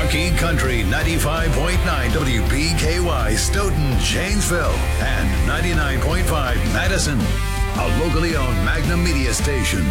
Talking Country 95.9 WPKY Stoughton, Janesville, and 99.5 Madison. A locally owned Magnum Media station.